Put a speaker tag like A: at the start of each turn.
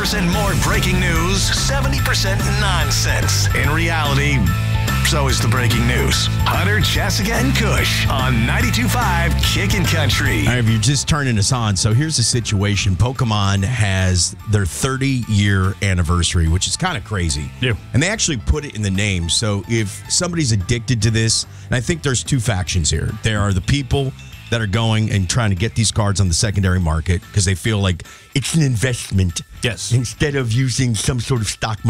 A: 30% more breaking news, 70% nonsense. In reality, so is the breaking news. Hunter, Jessica, and Kush on 92.5 Kickin' Country.
B: All right, if you're just turning us on, so here's the situation. Pokemon has their 30-year anniversary, which is kind of crazy.
C: Yeah.
B: And they actually put it in the name. So if somebody's addicted to this, and I think there's two factions here. There are the people that are going and trying to get these cards on the secondary market because they feel like it's an investment.
C: Yes.
B: Instead of using some sort of stock market.